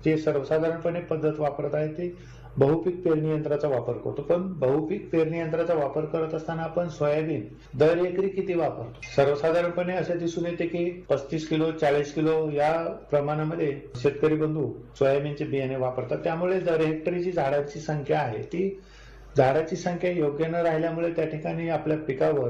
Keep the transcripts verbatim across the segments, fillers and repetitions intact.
जे सर्वसाधारणपणे पद्धत वापरत आहे ते बहुपीक पेरणी यंत्राचा वापर करतो. पण बहुपीक पेरणी यंत्राचा वापर करत असताना आपण सोयाबीन दर एकरी किती वापरतो? सर्वसाधारणपणे असे दिसून येते की पस्तीस किलो चाळीस किलो या प्रमाणामध्ये शेतकरी बंधू सोयाबीनचे बियाणे वापरतात. त्यामुळे दर हेक्टरी जी झाडांची संख्या आहे ती झाडाची संख्या योग्य न राहिल्यामुळे त्या ठिकाणी आपल्या पिकावर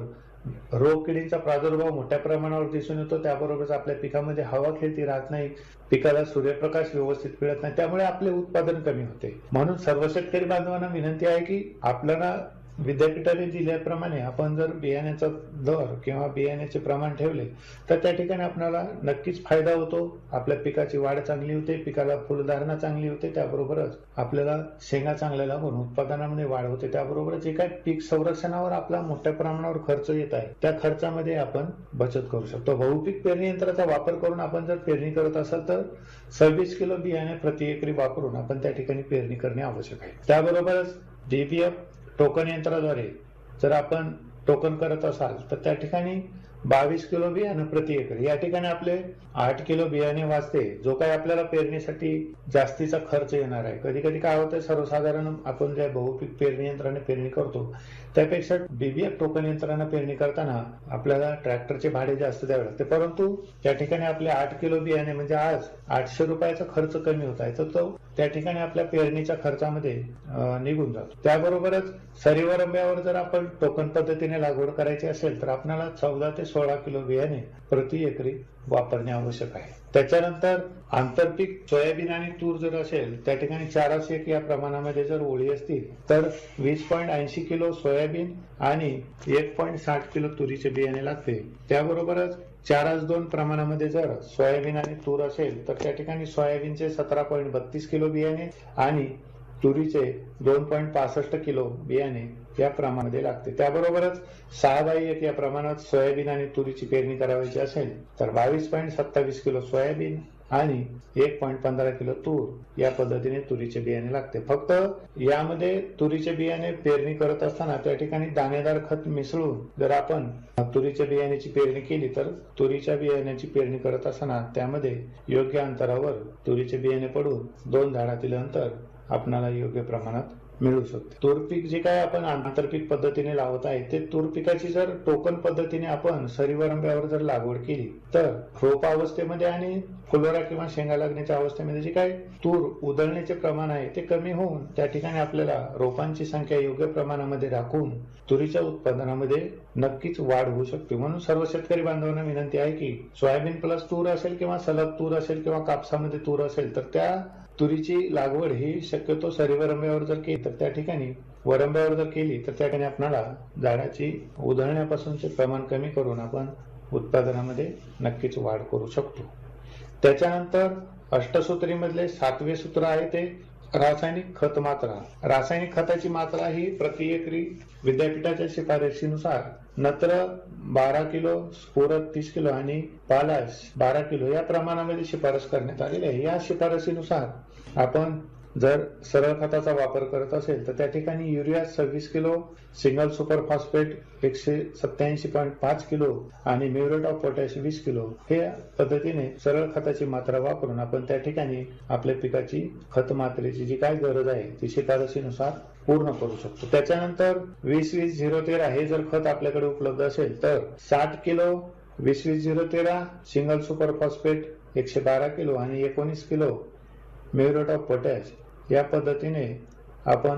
रोग किडींचा प्रादुर्भाव मोठ्या प्रमाणावर दिसून येतो. त्याबरोबरच आपल्या पिकामध्ये हवा खेळती राहत नाही, पिकाला सूर्यप्रकाश व्यवस्थित मिळत नाही, त्यामुळे आपले उत्पादन कमी होते. म्हणून सर्व शेतकरी बांधवांना विनंती आहे की आपल्याला विद्यापीठाने दिल्याप्रमाणे आपण जर बियाण्याचा दर किंवा बियाण्याचे प्रमाण ठेवले तर त्या ठिकाणी आपल्याला नक्कीच फायदा होतो. आपल्या पिकाची वाढ चांगली होते, पिकाला फुलधारणा चांगली होते, त्याबरोबरच आपल्याला शेंगा चांगल्या लागून उत्पादनामध्ये वाढ होते. त्याबरोबरच जे काही पीक संरक्षणावर आपला मोठ्या प्रमाणावर खर्च येत आहे त्या खर्चामध्ये आपण बचत करू शकतो. बहुपीक पेरणी यंत्राचा वापर करून आपण जर पेरणी करत असाल तर सव्वीस किलो बियाणे प्रति एकरी वापरून आपण त्या ठिकाणी पेरणी करणे आवश्यक आहे. त्याबरोबरच डीबीएफ टोकन यंत्राद्वारे जर आपण टोकन करत असाल तर त्या ठिकाणी बावीस किलो बियाणे प्रति एकर, या ठिकाणी आपले आठ किलो बियाणे वाचते. जो काही आपल्याला पेरणीसाठी जास्तीचा खर्च येणार आहे, कधी कधी काय होतं सर्वसाधारण आपण ज्या बहुपीक पेरणी यंत्राने पेरणी करतो त्यापेक्षा डीबीएफ टोकन यंत्राने पेरणी करताना आपल्याला ट्रॅक्टरचे भाडे जास्त द्यावे लागते, परंतु त्या ठिकाणी आपले आठ किलो बियाणे म्हणजे आज आठशे रुपयाचा खर्च कमी होत आहे, तर तो त्या ठिकाणी आपल्या पेरणीच्या खर्चामध्ये निघून जातो. त्याबरोबरच सरीवरंब्यावर जर आपण टोकन पद्धतीने लागवड करायची असेल तर आपल्याला चौदा ते सोळा किलो बियाणे प्रति एकरी वापरणे आवश्यक आहे. त्याच्यानंतर आंतरपीक सोयाबीन आणि तूर जर असेल त्या ठिकाणी चारस एक या प्रमाणामध्ये जर ओळी असतील तर वीस पॉईंट ऐंशी किलो सोयाबीन आणि एक पॉईंट साठ किलो तुरीचे बियाणे लागते. त्याबरोबरच चारस दोन प्रमाणामध्ये जर सोयाबीन आणि तूर असेल तर त्या ठिकाणी सोयाबीनचे सतरा पॉईंट बत्तीस किलो बियाणे आणि तुरीचे दोन पॉईंट पासष्ट किलो बियाणे या प्रमाणामध्ये लागते. त्याबरोबरच सहा बाय एक या प्रमाणात सोयाबीन आणि तुरीची पेरणी करायची असेल तर बावीस पॉईंट सत्तावीस किलो सोयाबीन आणि एक पॉईंट पंधरा किलो तूर या पद्धतीने तुरीचे बियाणे लागते. फक्त यामध्ये तुरीचे बियाणे पेरणी करत असताना त्या ठिकाणी दाणेदार खत मिसळून जर आपण तुरीच्या बियाण्याची पेरणी केली तर तुरीच्या बियाण्याची पेरणी करत असताना त्यामध्ये योग्य अंतरावर तुरीचे बियाणे पडून दोन झाडातील अंतर आपल्याला योग्य प्रमाणात मिळू शकते. तूर पीक जे काय आपण आंतरपीक पद्धतीने लावत आहे ते तूर पिकाची जर टोकन पद्धतीने आपण सरीवरंब्यावर जर लागवड केली तर रोप अवस्थेमध्ये आणि फुलोरा किंवा शेंगा लागण्याच्या अवस्थेमध्ये जे काय तूर उधळण्याचे प्रमाण आहे ते कमी होऊन त्या ठिकाणी आपल्याला रोपांची संख्या योग्य प्रमाणामध्ये राखून तुरीच्या उत्पादनामध्ये नक्कीच वाढ होऊ शकते. म्हणून सर्व शेतकरी बांधवांना विनंती आहे की सोयाबीन प्लस तूर असेल किंवा सलग तूर असेल किंवा कापसामध्ये तूर असेल तर त्या तुरीची लागवड ही शक्यतो सरीवरंब्यावर जर केली तर त्या ठिकाणी वरंब्यावर जर केली तर त्या ठिकाणी आपल्याला झाडाची उधळण्यापासूनचे प्रमाण कमी करून आपण उत्पादनामध्ये नक्कीच वाढ करू शकतो. त्याच्यानंतर अष्टसूत्री मधले सातवे सूत्र आहे ते रासायनिक खत मात्रा. रासायनिक खताची मात्रा ही प्रति एकरी विद्यापीठाच्या शिफारशीनुसार नत्र बारा किलो, स्फुरद तीस किलो आणि पालाश बारा किलो या प्रमाणामध्ये शिफारस करण्यात आलेली आहे. या शिफारशीनुसार आपण जर सरळ खताचा वापर करत असेल तर त्या ठिकाणी युरिया सव्वीस किलो, सिंगल सुपर फॉस्फेट एकशे सत्याऐंशी पॉईंट पाच किलो आणि म्युरेट ऑफ पोटॅश वीस किलो हे पद्धतीने सरळ खताची मात्रा वापरून आपण त्या ठिकाणी आपल्या पिकाची खत मात्रेची जी काय गरज आहे ती शिफारशीनुसार पूर्ण करू शकतो. त्याच्यानंतर वीस वीस झिरो तेरा हे जर खत आपल्याकडे उपलब्ध असेल तर साठ किलो वीस वीस झिरो तेरा, सिंगल सुपर फॉस्फेट एकशे बारा किलो आणि एकोणीस किलो म्युरेट ऑफ पोटॅश या पद्धतीने आपण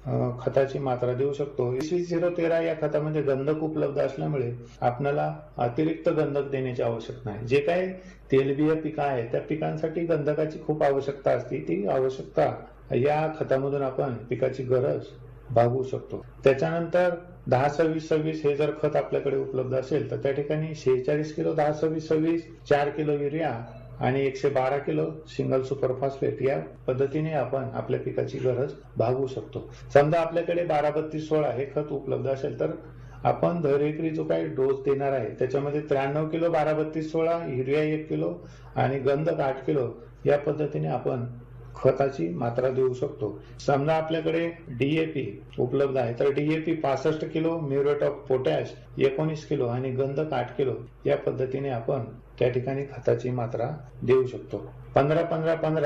खताची मात्रा देऊ शकतो. वीस वीस झिरो तेरा या खतामध्ये गंधक उपलब्ध असल्यामुळे आपल्याला अतिरिक्त गंधक देण्याची आवश्यकता नाही. जे काही तेलबिया पिकं आहे त्या पिकांसाठी गंधकाची खूप आवश्यकता असते, ती आवश्यकता या खतामधून आपण पिकाची गरज भागवू शकतो. त्याच्यानंतर दहा सव्वीस सव्वीस हे जर खत आपल्याकडे उपलब्ध असेल तर त्या ठिकाणी शेहेचाळीस किलो दहा सव्वीस सव्वीस, चार किलो युरिया आणि एकशे बारा किलो सिंगल सुपर फॉस्फेट या पद्धतीने आपण आपल्या पिकाची गरज भागवू शकतो. समजा आपल्याकडे बारा बत्तीस सोळा हे खत उपलब्ध असेल तर आपण दर एकरी जो काही डोस देणार आहे त्याच्यामध्ये त्र्याण्णव किलो बारा बत्तीस सोळा, युरिया एक किलो आणि गंधक आठ किलो या पद्धतीने आपण खताची मात्रा देऊ शकतो. समजा आपल्याकडे डीएपी उपलब्ध आहे तर डीएपी पासष्ट किलो, म्युरेट ऑफ पोटॅश एकोणीस किलो आणि गंधक आठ किलो या पद्धतीने आपण त्या ठिकाणी खताची मात्रा देऊ शकतो. पंधरा पंधरा पंधरा